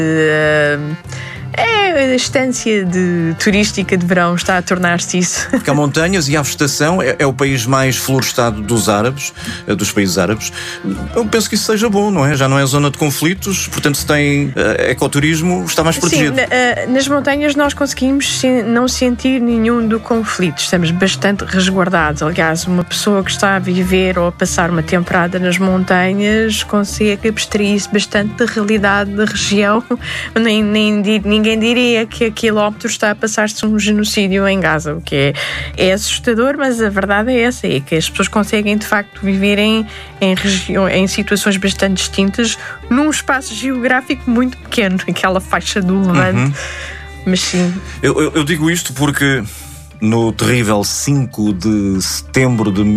A estância turística de verão está a tornar-se isso. Porque há montanhas e há vegetação, é o país mais florestado dos países árabes. Eu penso que isso seja bom, não é? Já não é zona de conflitos, portanto, se tem ecoturismo, está mais protegido. Sim, nas montanhas nós conseguimos não sentir nenhum do conflito, estamos bastante resguardados. Aliás, uma pessoa que está a viver ou a passar uma temporada nas montanhas consegue abstrair-se bastante da realidade da região. Ninguém diria que a quilómetros está a passar-se um genocídio em Gaza, o que é assustador, mas a verdade é essa, é que as pessoas conseguem de facto viver em situações bastante distintas num espaço geográfico muito pequeno, aquela faixa do Levante. Mas sim. Eu digo isto porque no terrível 5 de setembro de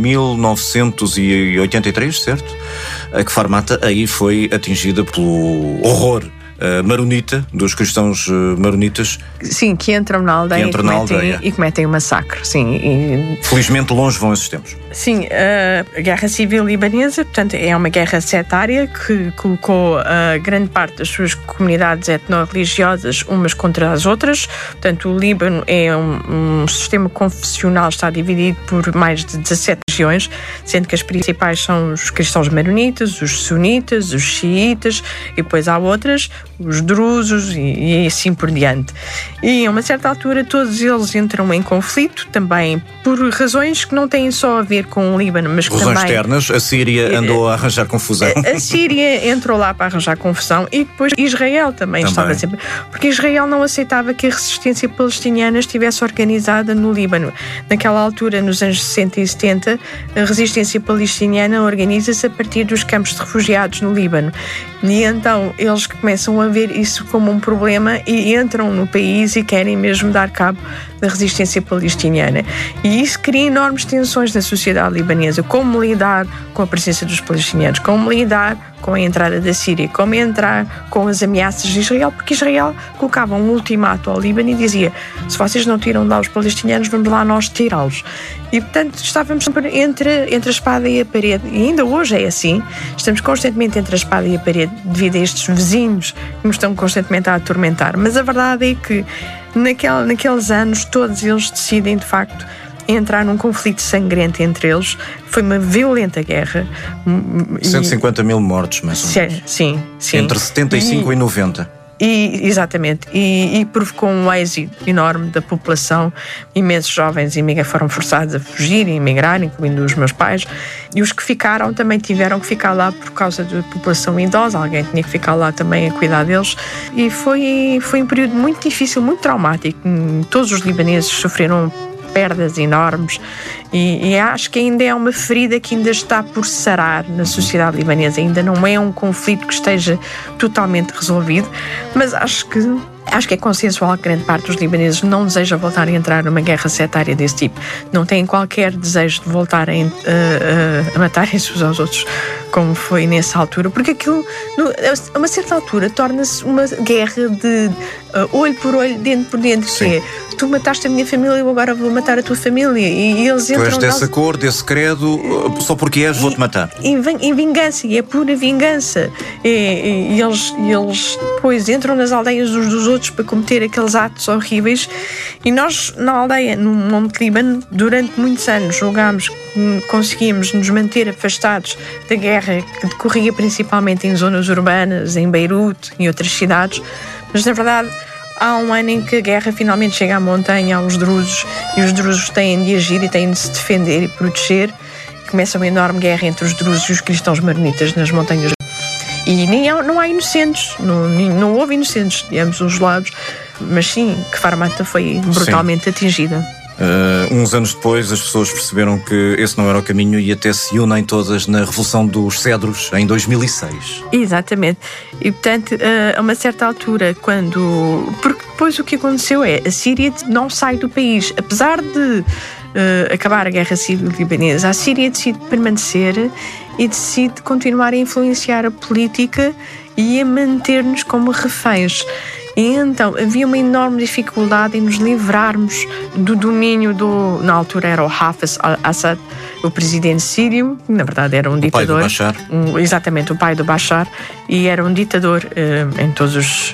1983, certo? A Kfar Mata aí foi atingida pelo horror maronita, dos cristãos maronitas. Sim, que entram na aldeia, e cometem um massacre. Sim, Felizmente longe vão esses tempos. Sim, a Guerra Civil Libanesa, portanto, é uma guerra setária que colocou grande parte das suas comunidades etno-religiosas umas contra as outras. Portanto, o Líbano é um sistema confessional, está dividido por mais de 17 regiões, sendo que as principais são os cristãos maronitas, os sunitas, os xiitas, e depois há outras, os drusos e assim por diante. E a uma certa altura todos eles entram em conflito, também por razões que não têm só a ver com o Líbano, mas que razões também... externas. A Síria andou a arranjar confusão. A Síria entrou lá para arranjar confusão e depois Israel também estava sempre... Porque Israel não aceitava que a resistência palestiniana estivesse organizada no Líbano. Naquela altura, nos anos 60 e 70, a resistência palestiniana organiza-se a partir dos campos de refugiados no Líbano. E então eles começam a ver isso como um problema e entram no país e querem mesmo dar cabo da resistência palestiniana. E isso cria enormes tensões na sociedade libanesa. Como lidar com a presença dos palestinianos, como lidar com a entrada da Síria, como entrar com as ameaças de Israel, porque Israel colocava um ultimato ao Líbano e dizia: se vocês não tiram de lá os palestinianos, vamos lá nós tirá-los. E portanto estávamos sempre entre a espada e a parede, e ainda hoje é assim, estamos constantemente entre a espada e a parede devido a estes vizinhos que nos estão constantemente a atormentar. Mas a verdade é que naqueles anos todos eles decidem de facto entrar num conflito sangrento entre eles. Foi uma violenta guerra. 150 mil mortos, mais ou menos. Sim. Entre 75 e 90. Exatamente. E provocou um êxodo enorme da população. Imensos jovens foram forçados a fugir e emigrar, incluindo os meus pais. E os que ficaram também tiveram que ficar lá por causa da população idosa. Alguém tinha que ficar lá também a cuidar deles. E foi um período muito difícil, muito traumático. Todos os libaneses sofreram perdas enormes e acho que ainda é uma ferida que ainda está por sarar na sociedade libanesa. Ainda não é um conflito que esteja totalmente resolvido, mas acho que é consensual que grande parte dos libaneses não deseja voltar a entrar numa guerra setária desse tipo. Não têm qualquer desejo de voltar a matarem-se uns aos outros, como foi nessa altura, porque aquilo, a uma certa altura, torna-se uma guerra de olho por olho, dente por dente. Que é: tu mataste a minha família, eu agora vou matar a tua família. E eles entram... Tu és dessa cor, desse credo, só porque és, vou-te matar. Em vingança, e é pura vingança. E eles depois entram nas aldeias uns dos outros para cometer aqueles atos horríveis. E nós, na aldeia, no Monte Líbano, durante muitos anos julgámos que conseguíamos nos manter afastados da guerra que decorria principalmente em zonas urbanas, em Beirute e outras cidades. Mas, na verdade, há um ano em que a guerra finalmente chega à montanha, aos drusos, e os drusos têm de agir e têm de se defender e proteger. Começa uma enorme guerra entre os drusos e os cristãos maronitas nas montanhas. E não há inocentes, não houve inocentes de ambos os lados, mas sim, Kfar Mata foi brutalmente atingida. Uns anos depois as pessoas perceberam que esse não era o caminho e até se unem todas na Revolução dos Cedros em 2006. Exatamente. E portanto, a uma certa altura, porque depois o que aconteceu é: a Síria não sai do país. Apesar de acabar a Guerra Civil Libanesa, a Síria decide permanecer e decide continuar a influenciar a política e a manter-nos como reféns. E então havia uma enorme dificuldade em nos livrarmos do domínio na altura era o Hafez al-Assad, o presidente sírio, que na verdade era um ditador. O pai do Bashar. Exatamente, o pai do Bashar, e era um ditador em todos os